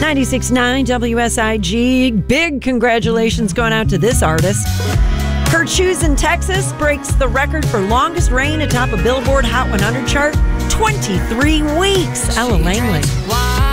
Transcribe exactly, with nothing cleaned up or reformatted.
ninety-six point nine W S I G. Big congratulations going out to this artist. Kurt Shoes in Texas breaks the record for longest reign atop a Billboard Hot one hundred chart. twenty-three weeks. Ella Langley.